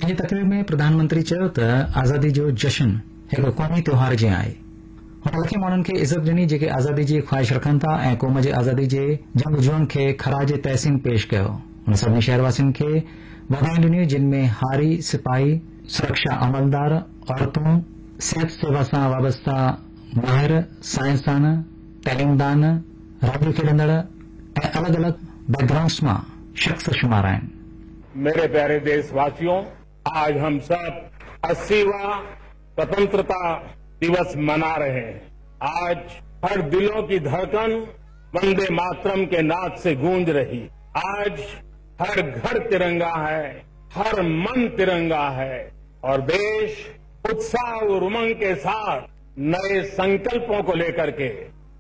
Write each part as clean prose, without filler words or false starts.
पंहिंजी तकरीर में प्रधानमंत्री चयो त आज़ादी जो जश्न हिकु क़ौमी त्योहार जीअं आहे। हुन लखे माण्हुनि खे इज़त ॾिनी जेके आज़ादी जी ख़्वाहिश रखनि था ऐं क़ौम जे आज़ादी जे जंगजुअनि खे ख़राज तहसीन पेश कयो। हुन सभिनी शहरवासियुनि खे वाधायूं ॾिनियूं जिन में हारी, सिपाही, सुरक्षा अमलदार, औरतूं, सिहत सेवा सां वाबस्ता माहिर, साइंसदान, तइलीमदान, राॼी खेॾंदड़ ऐं अलॻि अलॻि बैकग्राउंड्स मां शख्स शुमार आहिनि। मेरे प्यारे देशवासियों, आज हम सब 80वां स्वतंत्रता दिवस मना रहे हैं। आज हर दिलों की धड़कन वंदे मातरम के नाद से गूंज रही। आज हर घर तिरंगा है, हर मन तिरंगा है और देश उत्साह और उमंग के साथ नए संकल्पों को लेकर के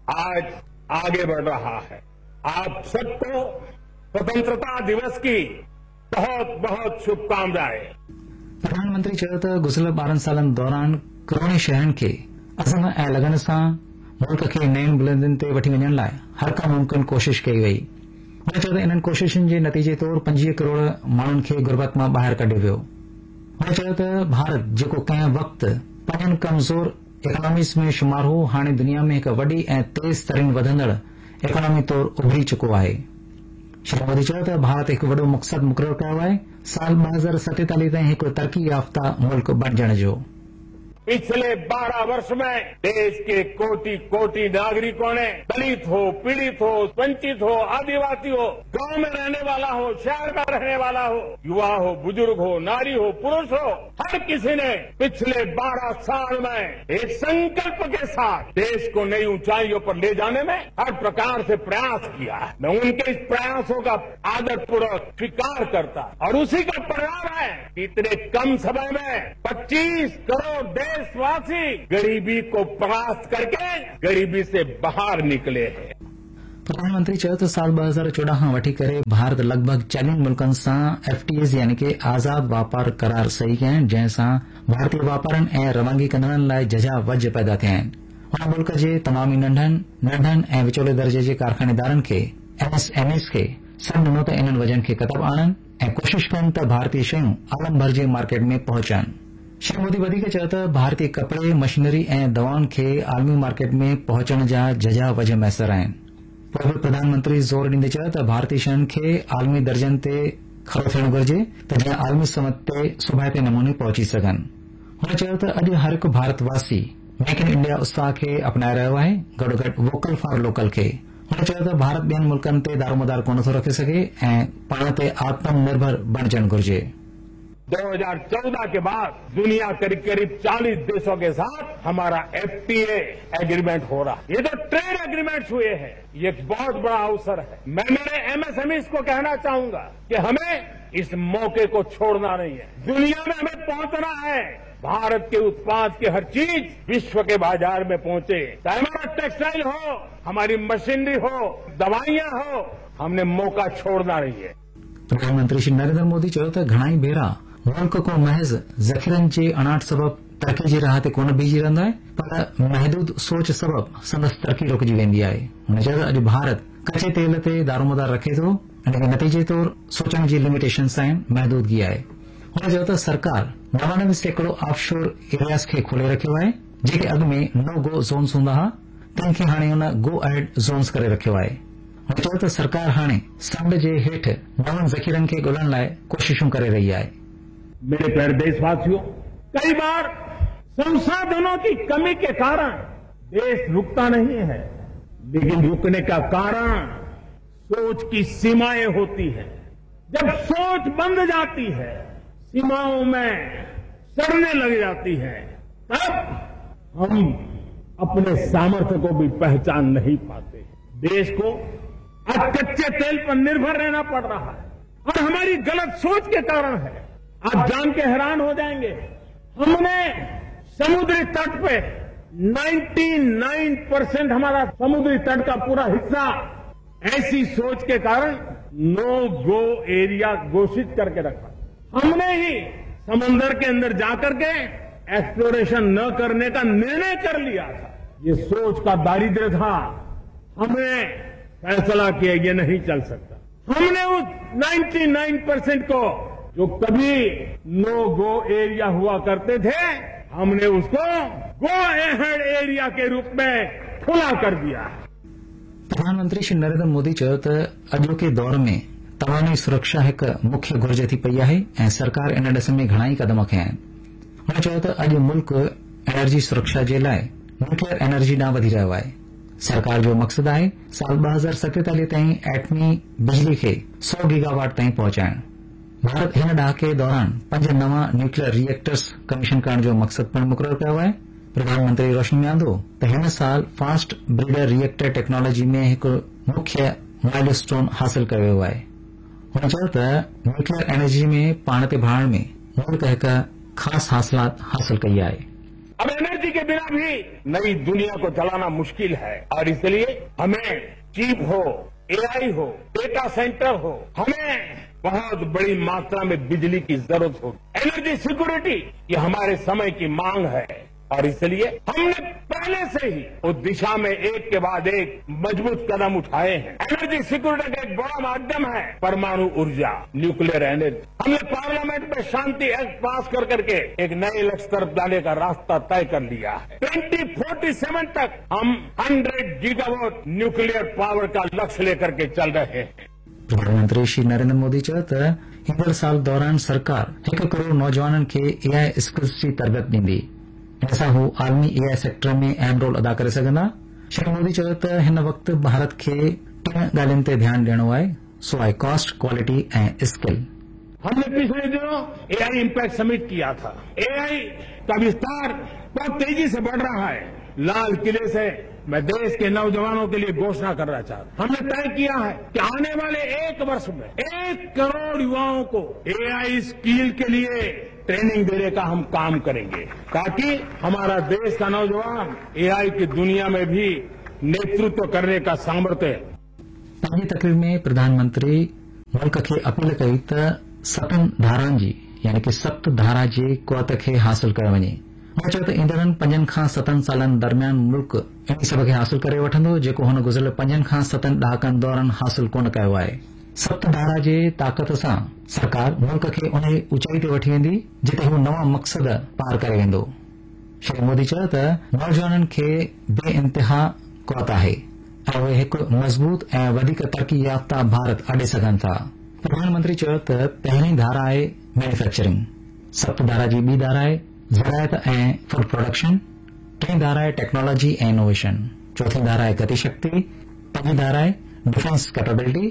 आज आगे बढ़ रहा है। आप सबको स्वतंत्रता दिवस की बहुत बहुत शुभकामनाएं। प्रधानमंत्री चयो त गुज़िरियल 12 सालनि दौरान करोड़े शहरनि खे अज़म ऐं लगन सां मुल्क खे नयुनि बुलंदियुनि ते वठी वञण लाइ हर का मुमकिन कोशिश कई वई। हुन चयो त इन्हनि कोशिशुनि जे नतीजे तौर 25 करोड़ माण्हुनि खे गुरबत मां ॿाहिरि कढियो वियो। हुन चयो त भारत जेको कंहिं वक़्तु 5 कमज़ोर इकोनॉमीज़ में शुमार हो, हाणे दुनिया में हिकु वॾी ऐं तेज़ तरीन वधंदड़ इकोनॉमी तौर उभरी चुको आहे। श्री मोदी चयो त भारत हिकु वॾो मक़सदु मुक़ररु कयो आहे, साल 2047 ताईं हिकु तरक़ी याफ़्ता मुल्क बणिजण जो। पिछले 12 वर्ष में देश के कोटि कोटि नागरिकों ने, दलित हो, पीड़ित हो, वंचित हो, आदिवासी हो, गांव में रहने वाला हो, शहर में रहने वाला हो, युवा हो, बुजुर्ग हो, नारी हो, पुरुष हो, हर किसी ने पिछले 12 साल में एक संकल्प के साथ देश को नई ऊंचाइयों पर ले जाने में हर प्रकार से प्रयास किया है। मैं उनके इस प्रयासों का आदरपूर्वक स्वीकार करता और उसी का परिणाम है कि इतने कम समय में 25 करोड़ देशवासी गरीबी को परास्त करके गरीबी से बाहर निकले हैं। प्रधानमंत्री चयो त साल 2014 खां वठी करे भारत लगभग 40 मुल्कनि सां FTAs यानी कि आज़ाद वापार करार सही कया आहिनि, जंहिं सां भारतीय वापारनि ऐं रवानगी कंदड़नि लाइ जजा वज पैदा थिया आहिनि। हुन मुल्क जे तमामी नंढनि ऐं विचोले दर्जे जे कारखानेदारनि खे MSMEs खे सॾु ॾिनो त इन्हनि वजहनि खे क़तब आणनि ऐं कोशिश कनि त भारतीय शयूं आलम भर जे मार्केट में पहुचनि। श्री मोदी वधीक चयो त भारतीय कपड़े, मशीनरी ऐं दवाउनि खे आलमी मार्केट में पहुचण जा जजा वज मैसर आहिनि। पोइ बि प्रधानमंत्री ज़ोर ॾींदे चयो त भारतीय शयुनि खे आलमी दर्जनि ते खड़ो थियणु घुर्जे त जीअं आलमी सनअत ते सुभाइते नमूने पहुची सघनि। हुन चयो त अॼु हर हिकु भारतवासी मेक इन इंडिया उत्साह खे अपनाए रहियो आहे, गॾोगॾु वोकल फॉर लोकल खे। हुन चयो त भारत ॿियनि मुल्कनि ते दारोमदार कोन थो रखे सघे ऐं पाण ते आत्मनिर्भर बणिजणु घुर्जे। 2014 के बाद दुनिया करीब करीब 40 देशों के साथ हमारा FTA एग्रीमेंट हो रहा है। ये तो ट्रेड एग्रीमेंट्स हुए हैं, ये एक बहुत बड़ा अवसर है। मैं मेरे MSMEs को कहना चाहूंगा कि हमें इस मौके को छोड़ना नहीं है। दुनिया में हमें पहुंचना है, भारत के उत्पाद की हर चीज विश्व के बाजार में पहुंचे, चाहे हमारा टेक्सटाइल हो, हमारी मशीनरी हो, दवाइयां हो, हमने मौका छोड़ना नहीं है। प्रधानमंत्री श्री नरेंद्र मोदी चयो त घणाई भेरा मुल्क को महज़ ज़ख़ीरनि जे अणाट सबब तरक़ी जी राह ते कोन बीहजी रहंदो आहे, पर महदूद सोच सबब संदसि तरक़ी रोकिजी वेंदी आहे। हुन चयो त अॼु भारत कचे तेल ते दारोमदार रखे थो, इन खे नतीजे तौर सोचण जी लिमिटेशन्स आहिनि, महदूदगी आहे। हुन चयो त सरकार 99% ऑफशोर एरियाज़ खे खोले रखियो आहे, जेके अॻु में नो गो ज़ोन्स हूंदा हुआ, तंहिंखे हाणे हुन गो अहेड ज़ोन्स करे रखियो आहे। हुन चयो त सरकार हाणे समुंड जे हेठि नवनि ज़ख़ीरनि खे ॻोल्हण लाइ कोशिशूं करे रही आहे। मेरे प्यारे देशवासियों, कई बार संसाधनों की कमी के कारण देश रुकता नहीं है, लेकिन रुकने का कारण सोच की सीमाएं होती है। जब सोच बंध जाती है, सीमाओं में सड़ने लग जाती है, तब हम अपने सामर्थ्य को भी पहचान नहीं पाते। देश को आज कच्चे तेल पर निर्भर रहना पड़ रहा है और हमारी गलत सोच के कारण है। आप जान के हैरान हो जाएंगे, हमने समुद्री तट पे 99% हमारा समुद्री तट का पूरा हिस्सा ऐसी सोच के कारण नो गो एरिया घोषित करके रखा। हमने ही समंदर के अंदर जाकर के एक्सप्लोरेशन न करने का निर्णय कर लिया था। ये सोच का दारिद्र्य था, हमने फैसला किया ये नहीं चल सकता। हमने उस 99% को जो कभी नो गो एरिया हुआ करते थे, हमने उसको गो अहेड एरिया के रूप में खुला कर दिया। प्रधानमंत्री श्री नरेंद्र मोदी चयो त अॼोके दौर में तवानी सुरक्षा हिक मुख्य घुर्ज थी पई आहे ऐं सरकार इन ॾिस में घणाई कदम खंया आहिनि। हुन चयो त अॼु मुल्क एनर्जी सुरक्षा जे लाइ न्यूक्लियर एनर्जी ॾांहुं वधी रहियो आहे। सरकार जो मक़सद आहे साल 2047 ताईं एटमी बिजली खे 100 गीगावाट ताईं पहुचाइण। भारत हिन ॾहाके दौरान 5 नवां न्यूक्लियर रिएक्टर्स कमीशन करण जो मक़सद पिणु मुक़ररु कयो आहे। प्रधानमंत्री रोशनी आंदो त हिन साल फास्ट ब्रीडर रिएक्टर टेक्नोलॉजी में हिक मुख्य माइलस्टोन हासिल कयो वियो आहे। हुन चयो त न्यूक्लियर एनर्जी में पाण ते भाणण में मुल्क हिक ख़ासि हासिलात हासिल कई आहे। अब एनर्जी के बिना भी नई दुनिया को चलाना मुश्किल है और इसलिए हमें चिप हो, एआई हो, डेटा सेंटर हो, हमें बहुत बड़ी मात्रा में बिजली की जरूरत होगी। एनर्जी सिक्योरिटी ये हमारे समय की मांग है और इसलिए हमने पहले से ही उस दिशा में एक के बाद एक मजबूत कदम उठाए हैं। एनर्जी सिक्योरिटी का एक बड़ा माध्यम है परमाणु ऊर्जा, न्यूक्लियर एनर्जी। हमने पार्लियामेंट में शांति एक्ट पास कर करके एक नए लक्ष्य तरफ जाने का रास्ता तय कर लिया है। 2047 तक हम 100 गीगावाट न्यूक्लियर पावर का लक्ष्य लेकर के चल रहे हैं। प्रधानमंत्री श्री नरेंद्र मोदी चयो त ईंदड़ साल दौरान सरकार 1 करोड़ नौजवाननि खे एआई स्किल्स जी तरबियत ॾींदी। इन सां हू आलमी एआई सेक्टर में अहम रोल अदा करे सघंदा। श्री मोदी चयो त हिन वक़्तु भारत खे 3 ॻाल्हियुनि ते ध्यानु ॾियणो आहे, सो आहे कॉस्ट, क्वालिटी ऐं स्किल। हमने पिछले दिनों एआई इम्पैक्ट समिट किया था। एआई का विस्तार बहुत तेजी से बढ़ रहा है। लाल किले से मैं देश के नौजवानों के लिए घोषणा करना चाहता हूं। हमने तय किया है कि आने वाले 1 वर्ष में 1 करोड़ युवाओं को एआई स्किल के लिए ट्रेनिंग देने का हम काम करेंगे ताकि हमारा देश का नौजवान एआई की दुनिया में भी नेतृत्व करने का सामर्थ्य। पंहिंजी तकरीर में प्रधानमंत्री मुल्क खे अपील कई त 7 धाराउनि जी यानी कि 7 धारा जे क़ुवत खे हासिल कयो वञे। हुन चयो त ईंदड़नि 5 खां 7 सालनि दरमियान मुल्क इन सभ खे हासिल करे वठंदो जेको हुन गुज़िरियल 5 खां 7 ॾहाकनि दौरान हासिल कोन कयो आहे। 7 धारा जे ताक़त सां सरकार मुल्क खे उन ऊचाई ते वठी वेंदी जिते हू नवां मक़सद पार करे वेंदो। श्री मोदी चयो त नौजवाननि खे बे इंतिहा क़ुवत आहे ऐं उहे हिकु मज़बूत ऐं वधीक तरक़ी याफ़्ता भारत आॾे सघनि था। प्रधानमंत्री चयो त पहिरीं धारा आहे मैन्युफैक्चरिंग, 7 धारा जी ॿी धारा आहे ज़रायत ऐं फूड प्रोडक्शन, 3 धारा आहे टेक्नोलॉजी ऐं इनोवेशन, 4 धारा आहे गति शक्ति, 5 धारा आहे डिफेंस कैपेबिलिटी,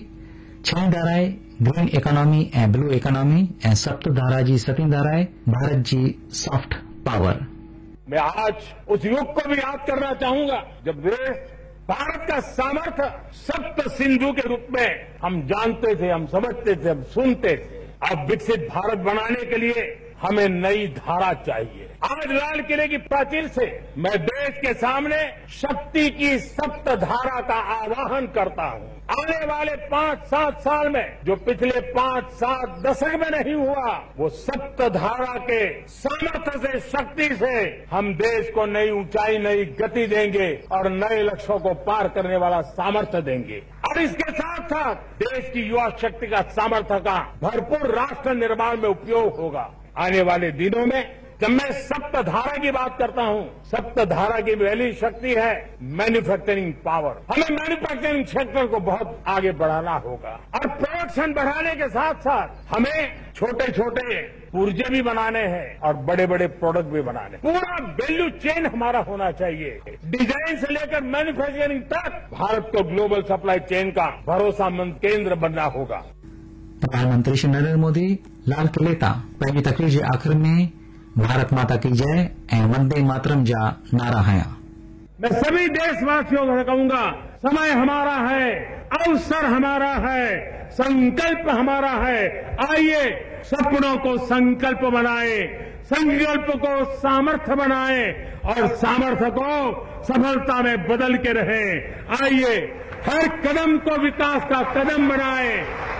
6 धारा आहे ग्रीन इकोनॉमी ऐं ब्लू इकोनॉमी ऐं 7 धारा जी 7 धारा आहे भारत जी सॉफ्ट पावर। मैं आज उस युग को भी याद करना चाहूंगा जब देश भारत का सामर्थ्य सप्त सिंधु के रूप में हम जानते थे, हम समझते थे, हम सुनते थे। अब विकसित भारत बनाने के लिए हमें नई धारा चाहिए। आज लाल किले की प्राचीर से मैं देश के सामने शक्ति की 7 धारा का आह्वान करता हूं। आने वाले 5-7 साल में जो पिछले 5-7 दशक में नहीं हुआ, वो 7 धारा के सामर्थ्य से, शक्ति से हम देश को नई ऊंचाई, नई गति देंगे और नए लक्ष्यों को पार करने वाला सामर्थ्य देंगे। और इसके साथ साथ देश की युवा शक्ति का सामर्थ्य का भरपूर राष्ट्र निर्माण में उपयोग होगा। आने वाले दिनों में जब मैं 7 धारा की बात करता हूं, 7 धारा की पहली शक्ति है मैन्युफैक्चरिंग पावर। हमें मैन्युफैक्चरिंग सेक्टर को बहुत आगे बढ़ाना होगा और प्रोडक्शन बढ़ाने के साथ साथ हमें छोटे छोटे पुर्जे भी बनाने हैं और बड़े बड़े प्रोडक्ट भी बनाने। पूरा वैल्यू चेन हमारा होना चाहिए। डिजाइन से लेकर मैन्युफैक्चरिंग तक भारत को ग्लोबल सप्लाई चेन का भरोसामंद केंद्र बनना होगा। प्रधानमंत्री श्री नरेंद्र मोदी लाल किले तां पंहिंजी तकरीर जे आख़िर में भारत माता की जय ऐं वंदे मातरम जा नारा हया। मैं सभी देशवासियों को कहूंगा, समय हमारा है, अवसर हमारा है, संकल्प हमारा है। आइए सपनों को संकल्प बनाए, संकल्प को सामर्थ्य बनाए और सामर्थ्य को सफलता में बदल के रहे। आइए हर कदम को विकास का कदम बनाए,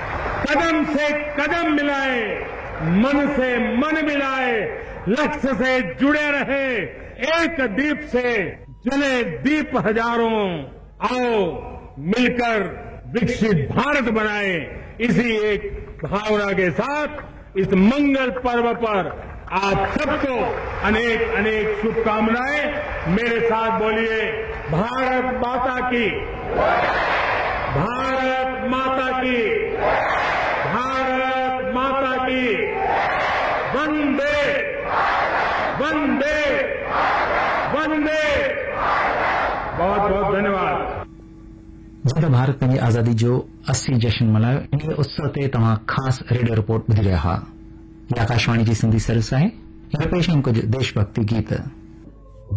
कदम से कदम मिलाए, मन से मन मिलाए, लक्ष्य से जुड़े रहे। एक दीप से जले दीप हजारों, आओ मिलकर विकसित भारत बनाए। इसी एक भावना के साथ इस मंगल पर्व पर आप सबको अनेक अनेक शुभकामनाएं। मेरे साथ बोलिए, भारत माता की, भारत माता की, भारत माता की, वंदे वंदे वंदे। बहुत बहुत धन्यवाद। जिते भारत पंहिंजी आज़ादी जो 80 जश्न मल्हायो, इन उत्सव ते तव्हां ख़ासि रेडियो रिपोर्ट ॿुधी रहिया हुआ। आकाशवाणी जी सिंधी सर्विस आहे। हिन पेश आहिनि कुझु देशभक्ति गीत।